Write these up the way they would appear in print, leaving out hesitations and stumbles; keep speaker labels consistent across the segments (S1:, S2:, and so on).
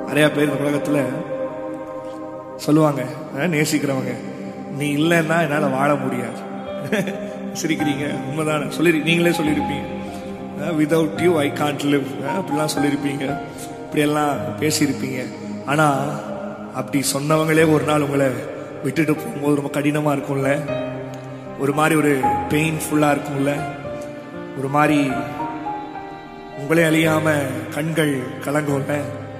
S1: நிறைய பேர் இந்த உலகத்துல சொல்லுவாங்க, நேசிக்கிறவங்க, நீ இல்லைன்னா என்னால வாழ முடியாது. சிரிக்கிறீங்க, உண்மைதானே? நீங்களே சொல்லியிருப்பீங்க, without you I can't live, அப்படிலாம் சொல்லியிருப்பீங்க, இப்படியெல்லாம் பேசியிருப்பீங்க. ஆனா அப்படி சொன்னவங்களே ஒரு நாள் உங்களை விட்டுட்டு போகும்போது ரொம்ப கடினமா இருக்கும்ல, ஒரு மாதிரி ஒரு பெயின்ஃபுல்லா இருக்கும்ல, ஒரு மாதிரி உங்களே அழியாம கண்கள் கலங்கும்ல.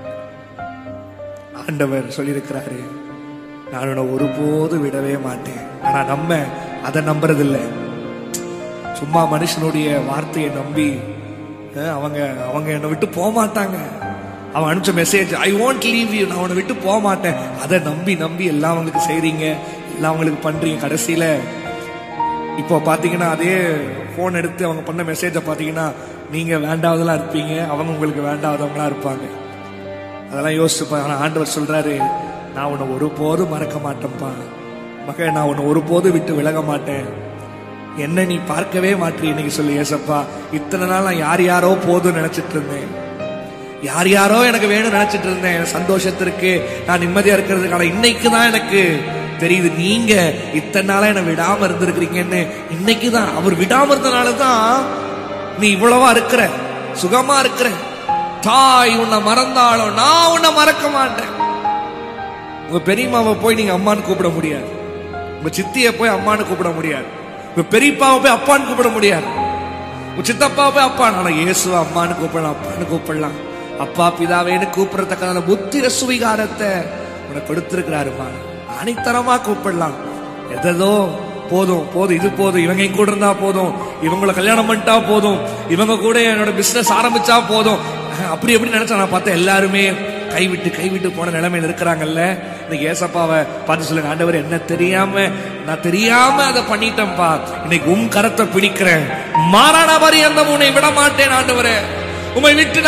S1: ஆண்டவர் சொல்லியிருக்கிறாரு, நான் உன்னை ஒருபோது விடவே மாட்டேன். ஆனா நம்ம அதை நம்புறதில்லை. சும்மா மனுஷனுடைய வார்த்தையை நம்பி அவங்க என்னை விட்டு போக மாட்டாங்க. அவன் அனுப்பிச்ச message, I want leave you, நான் உன்னை விட்டு போக மாட்டேன், அதை நம்பி நம்பி எல்லாம் அவங்களுக்கு செய்றீங்க, எல்லாம் அவங்களுக்கு பண்றீங்க. கடைசியில இப்போ பாத்தீங்கன்னா அதே போன் எடுத்து அவங்க பண்ண மெசேஜை பாத்தீங்கன்னா நீங்க வேண்டாவதெல்லாம் இருப்பீங்க, அவங்க உங்களுக்கு வேண்டாவதவங்களா இருப்பாங்க. அதெல்லாம் யோசிச்சுப்பா. ஆனா ஆண்டவர் சொல்றாரு, நான் உன்னை ஒருபோதும் மறக்க மாட்டேன்ப்பா மகன், நான் உன்னை ஒருபோதும் விட்டு விலக மாட்டேன், என்ன நீ பார்க்கவே மாட்டேன் இன்னைக்கு சொல்லி. ஏசப்பா, இத்தனை நாள் நான் யார் யாரோ போதும் நினைச்சிட்டு இருந்தேன், யார் யாரோ எனக்கு வேணும் நினைச்சிட்டு இருந்தேன், சந்தோஷத்திற்கு நான் நிம்மதியா இருக்கிறதுக்கான இன்னைக்குதான் எனக்கு தெரியுது, நீங்க இத்தனை நாளா என்ன விடாம இருந்திருக்கிறீங்கன்னு. இன்னைக்குதான் அவர் விடாம இருந்தனாலதான் நீ இவ்வளவா இருக்கிற, சுகமா இருக்கிற. தாய் உன்னை மறந்தாலும் நான் உன்னை மறக்க மாட்டேன். உங்க பெரியம்மாவை போய் நீங்க அம்மான்னு கூப்பிட முடியாது, உங்க சித்தியை போய் அம்மான்னு கூப்பிட முடியாது, உங்க பெரியப்பாவை போய் அப்பான்னு கூப்பிட முடியாது, உங்க சித்தப்பாவை போய் அப்பா. ஆனா இயேசுவை அம்மான்னு கூப்பிடலாம், அப்பான்னு கூப்பிடலாம். அப்பா பிதாவேன்னு கூப்பிடறதுக்கான புத்திர சுவிகாரத்தை உனக்கு கொடுத்திருக்கிறாருமா. அனைத்தரமா கூப்பிடலாம். எதோ போதும் போதும், இது போதும், இவங்க கூட இருந்தா போதும், இவங்களை கல்யாணம் பண்ணிட்டா போதும், இவங்க கூட என்னோட பிசினஸ் ஆரம்பிச்சா போதும், அப்படி எப்படி நினைச்சா. நான் பார்த்தேன் எல்லாருமே கைவிட்டு போன நிலைமையில இருக்கிறாங்கல்ல. இன்னைக்கு ஏசப்பாவை பார்த்து சொல்லுங்க, ஆண்டவர் என்ன நான் தெரியாம அதை பண்ணிட்டேன்ப்பா, இன்னைக்கு உம் கரத்தை பிடிக்கிறேன், மாறான பரியந்தம் உன்னை விட மாட்டேன் ஆண்டவரே, உம்மை விட்டு